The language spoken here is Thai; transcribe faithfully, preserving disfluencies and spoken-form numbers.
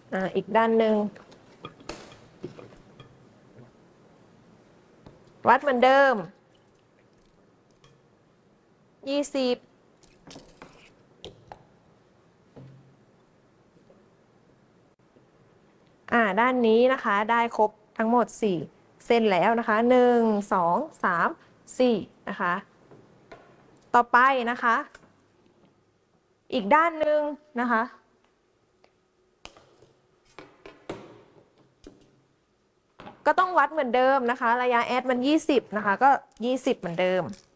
อ่าอีกด้านหนึ่งวัดเหมือนเดิมยี่สิบอ่าด้านนี้นะคะได้ครบทั้งหมดสี่เส้นแล้วนะคะหนึ่งสองสามสี่นะคะต่อไปนะคะอีกด้านหนึ่งนะคะก็ต้องวัดเหมือนเดิมนะคะระยะแอดมันยี่สิบนะคะก็ยี่สิบเหมือนเดิม